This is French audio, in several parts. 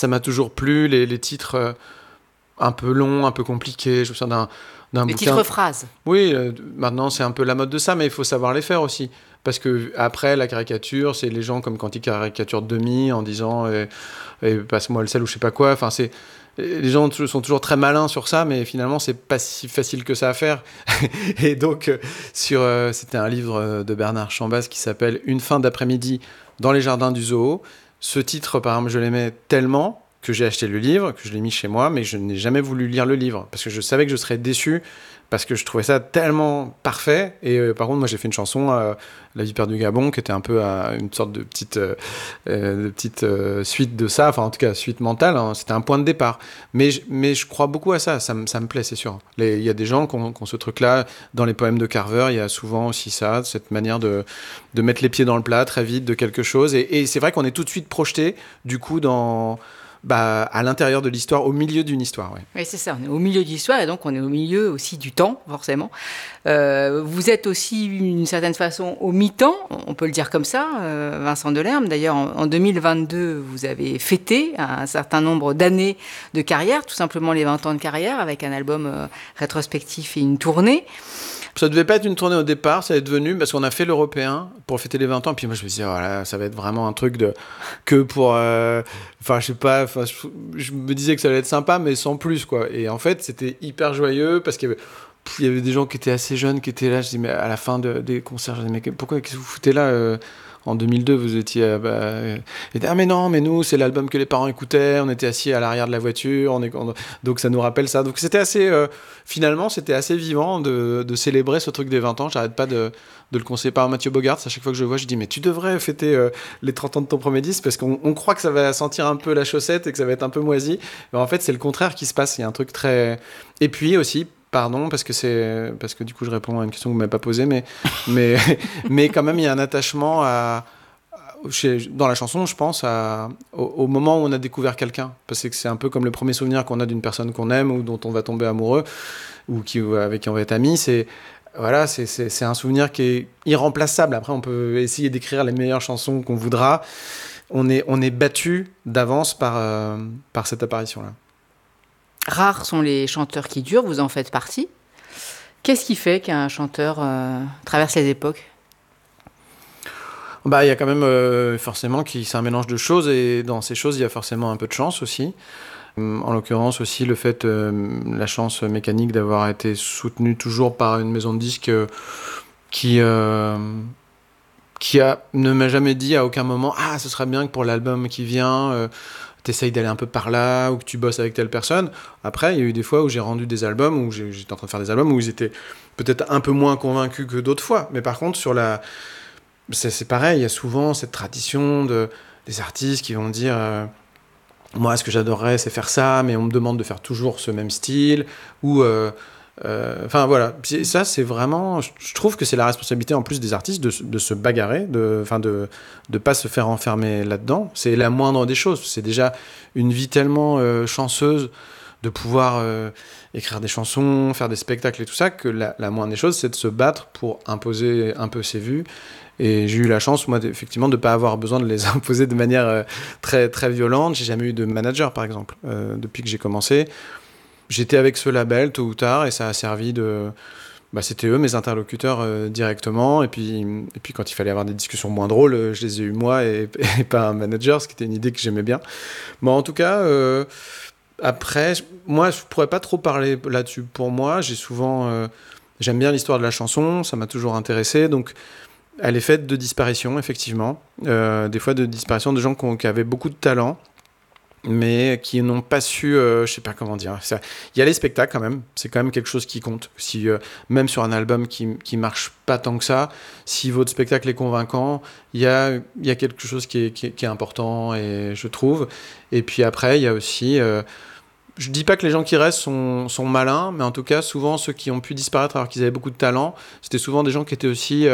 ça m'a toujours plu, les titres un peu longs, un peu compliqués. Je me souviens d'un Les bouquin. titres phrases. Oui, maintenant c'est un peu la mode de ça, mais il faut savoir les faire aussi. Parce que après la caricature, c'est les gens comme quand ils caricaturent Demi en disant passe-moi le sel ou je sais pas quoi. Enfin, les gens sont toujours très malins sur ça, mais finalement c'est pas si facile que ça à faire. Et donc c'était un livre de Bernard Chambaz qui s'appelle Une fin d'après-midi dans les jardins du zoo. Ce titre, par exemple, je l'aimais tellement que j'ai acheté le livre, que je l'ai mis chez moi, mais je n'ai jamais voulu lire le livre parce que je savais que je serais déçu parce que je trouvais ça tellement parfait. Et par contre, moi, j'ai fait une chanson, La Vipère du Gabon, qui était un peu une sorte de petite suite de ça, enfin, en tout cas, suite mentale. Hein. C'était un point de départ. Mais je crois beaucoup à ça. Ça me plaît, c'est sûr. Il y a des gens qui ont ce truc-là. Dans les poèmes de Carver, il y a souvent aussi ça, cette manière de mettre les pieds dans le plat très vite de quelque chose. Et c'est vrai qu'on est tout de suite projeté, du coup, à l'intérieur de l'histoire, au milieu d'une histoire. Ouais. Oui, c'est ça. On est au milieu de l'histoire et donc on est au milieu aussi du temps, forcément. Vous êtes aussi, d'une certaine façon, au mi-temps, on peut le dire comme ça, Vincent Delerme. D'ailleurs, en 2022, vous avez fêté un certain nombre d'années de carrière, tout simplement les 20 ans de carrière, avec un album rétrospectif et une tournée. Ça devait pas être une tournée au départ, ça est devenu parce qu'on a fait l'Européen pour fêter les 20 ans. Puis moi, je me suis dit, voilà, ça va être vraiment un truc que pour. Enfin, je sais pas, je me disais que ça allait être sympa, mais sans plus, quoi. Et en fait, c'était hyper joyeux parce qu'il y avait des gens qui étaient assez jeunes qui étaient là. Je dis, mais à la fin des concerts, je dis, mais pourquoi, qu'est-ce que vous foutez là en 2002, vous étiez... mais non, mais nous, c'est l'album que les parents écoutaient, on était assis à l'arrière de la voiture, donc ça nous rappelle ça. Donc c'était assez... finalement, c'était assez vivant de célébrer ce truc des 20 ans. J'arrête pas de le conseiller par Mathieu Bogart. À chaque fois que je le vois, je dis, mais tu devrais fêter les 30 ans de ton premier disque, parce qu'on croit que ça va sentir un peu la chaussette et que ça va être un peu moisi. Mais en fait, c'est le contraire qui se passe. Il y a un truc très... Et puis aussi... Pardon, parce que du coup je réponds à une question que vous m'avez pas posée, mais quand même il y a un attachement dans la chanson, je pense, au moment où on a découvert quelqu'un, parce que c'est un peu comme le premier souvenir qu'on a d'une personne qu'on aime ou dont on va tomber amoureux ou avec qui on va être ami. C'est un souvenir qui est irremplaçable. Après, on peut essayer d'écrire les meilleures chansons qu'on voudra. On est battu d'avance par cette apparition-là. Rares sont les chanteurs qui durent, vous en faites partie. Qu'est-ce qui fait qu'un chanteur traverse les époques ? Il y a quand même forcément c'est un mélange de choses, et dans ces choses, il y a forcément un peu de chance aussi. En l'occurrence aussi le fait, la chance mécanique d'avoir été soutenu toujours par une maison de disques qui ne m'a jamais dit à aucun moment « Ah, ce serait bien que pour l'album qui vient... t'essayes d'aller un peu par là, ou que tu bosses avec telle personne. » Après, il y a eu des fois où j'ai rendu des albums, où j'étais en train de faire des albums où ils étaient peut-être un peu moins convaincus que d'autres fois. Mais par contre, c'est pareil, il y a souvent cette tradition des artistes qui vont dire moi, ce que j'adorerais, c'est faire ça, mais on me demande de faire toujours ce même style, ou... Enfin voilà, ça c'est vraiment, je trouve que c'est la responsabilité en plus des artistes de se bagarrer, de pas se faire enfermer là-dedans. C'est la moindre des choses. C'est déjà une vie tellement chanceuse de pouvoir écrire des chansons, faire des spectacles et tout ça, que la moindre des choses, c'est de se battre pour imposer un peu ses vues. Et j'ai eu la chance, moi, effectivement, de ne pas avoir besoin de les imposer de manière très, très violente. J'ai jamais eu de manager, par exemple, depuis que j'ai commencé. J'étais avec ce label tôt ou tard, et ça a servi c'était eux mes interlocuteurs directement, et puis quand il fallait avoir des discussions moins drôles, je les ai eu moi et pas un manager, ce qui était une idée que j'aimais bien. Mais en tout cas, après, moi je pourrais pas trop parler là-dessus. Pour moi, j'aime bien l'histoire de la chanson, ça m'a toujours intéressé, donc elle est faite de disparitions, effectivement, des fois de disparitions de gens qui avaient beaucoup de talent, mais qui n'ont pas su, je sais pas comment dire. Il y a les spectacles quand même, c'est quand même quelque chose qui compte. Si même sur un album qui marche pas tant que ça, si votre spectacle est convaincant, il y a quelque chose qui est important, et je trouve. Et puis après, il y a aussi, je dis pas que les gens qui restent sont malins, mais en tout cas, souvent ceux qui ont pu disparaître alors qu'ils avaient beaucoup de talent, c'était souvent des gens qui étaient aussi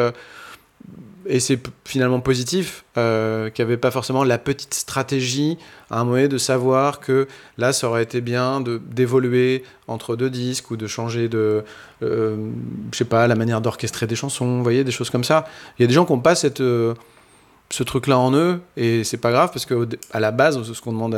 et c'est finalement positif, qui n'avaient pas forcément la petite stratégie à un moment donné de savoir que là, ça aurait été bien d'évoluer entre deux disques, ou de changer je sais pas, la manière d'orchestrer des chansons, vous voyez, des choses comme ça. Il y a des gens qui n'ont pas ce truc-là en eux, et c'est pas grave, parce qu'à la base, ce qu'on demande